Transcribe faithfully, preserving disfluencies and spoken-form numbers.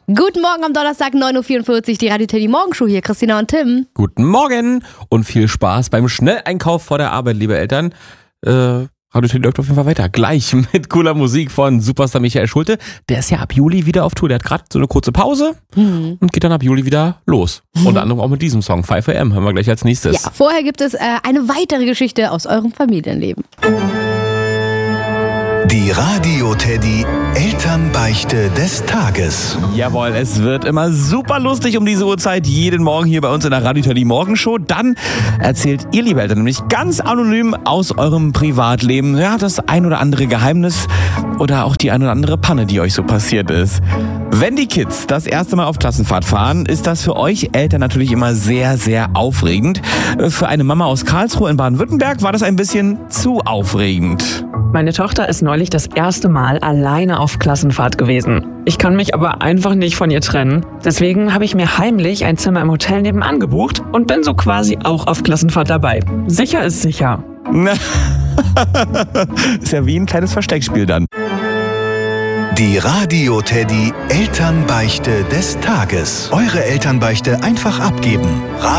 Guten Morgen am Donnerstag, neun Uhr vierundvierzig, die Radio Teddy Morgenshow hier, Christina und Tim. Guten Morgen und viel Spaß beim Schnelleinkauf vor der Arbeit, liebe Eltern. Äh, Radio Teddy läuft auf jeden Fall weiter. Gleich mit cooler Musik von Superstar Michael Schulte. Der ist ja ab Juli wieder auf Tour. Der hat gerade so eine kurze Pause mhm. und geht dann ab Juli wieder los. Mhm. Unter anderem auch mit diesem Song fünf A M. Hören wir gleich als nächstes. Ja, vorher gibt es äh, eine weitere Geschichte aus eurem Familienleben. Die Radio Teddy Elternbeichte des Tages. Jawohl, es wird immer super lustig um diese Uhrzeit, jeden Morgen hier bei uns in der Radio Teddy Morgenshow. Dann erzählt ihr, liebe Eltern, nämlich ganz anonym aus eurem Privatleben, ja, das ein oder andere Geheimnis oder auch die ein oder andere Panne, die euch so passiert ist. Wenn die Kids das erste Mal auf Klassenfahrt fahren, ist das für euch Eltern natürlich immer sehr, sehr aufregend. Für eine Mama aus Karlsruhe in Baden-Württemberg war das ein bisschen zu aufregend. Meine Tochter ist neulich das erste Mal alleine auf Klassenfahrt gewesen. Ich kann mich aber einfach nicht von ihr trennen. Deswegen habe ich mir heimlich ein Zimmer im Hotel nebenan gebucht und bin so quasi auch auf Klassenfahrt dabei. Sicher ist sicher. Ist ja wie ein kleines Versteckspiel dann. Die Radio Teddy Elternbeichte des Tages. Eure Elternbeichte einfach abgeben.